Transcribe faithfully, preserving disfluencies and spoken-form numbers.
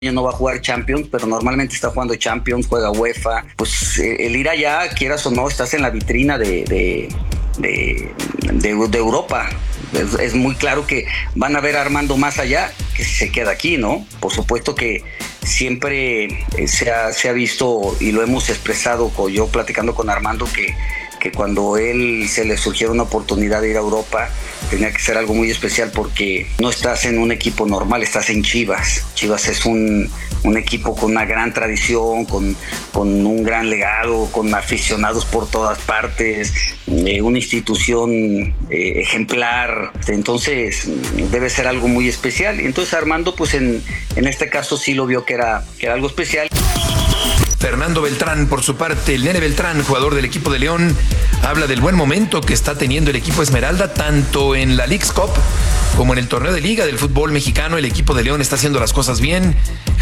no va a jugar Champions, pero normalmente está jugando Champions, juega UEFA. Pues el ir allá, quieras o no, estás en la vitrina de, de, de, de, de Europa. Es, es muy claro que van a ver a Armando más allá que si se queda aquí, ¿no? Por supuesto que siempre se ha, se ha visto y lo hemos expresado, yo platicando con Armando, que, que cuando él se le surgiera una oportunidad de ir a Europa, tenía que ser algo muy especial porque no estás en un equipo normal, estás en Chivas. Chivas es un, un equipo con una gran tradición, con, con un gran legado, con aficionados por todas partes, eh, una institución eh, ejemplar. Entonces debe ser algo muy especial. Entonces Armando, pues en, en este caso sí lo vio que era, que era algo especial. Fernando Beltrán, por su parte, el Nene Beltrán, jugador del equipo de León, habla del buen momento que está teniendo el equipo Esmeralda, tanto en la Leagues Cup como en el torneo de Liga del fútbol mexicano. El equipo de León está haciendo las cosas bien.